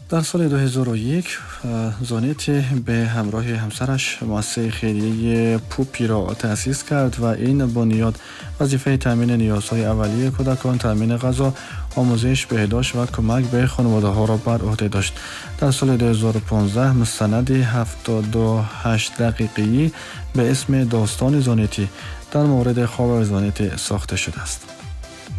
در سال 2001 زانتی به همراه همسرش مؤسسه خیریه پوپی را تأسیس کرد و این بنیاد وظیفه تامین نیازهای اولیه کودکان، تامین غذا، آموزش، بهداشت و کمک به خانواده‌ها را بر عهده داشت. در سال 2015 مستند 78 دقیقه‌ای به اسم داستان زانتی در مورد خواب زانتی ساخته شده است.